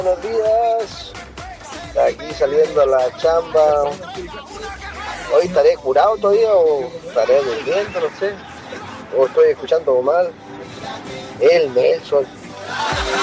Buenos días, aquí saliendo a la chamba. Hoy estaré curado todavía o estaré durmiendo, no sé. O estoy escuchando mal. El Nelson.